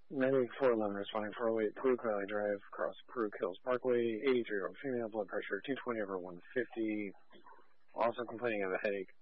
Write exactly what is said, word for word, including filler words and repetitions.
Medic four eleven responding four oh eight Paruka Valley Drive, across Paruka Hills Parkway, eighty-three year old female, blood pressure two twenty over one fifty, also complaining of a headache.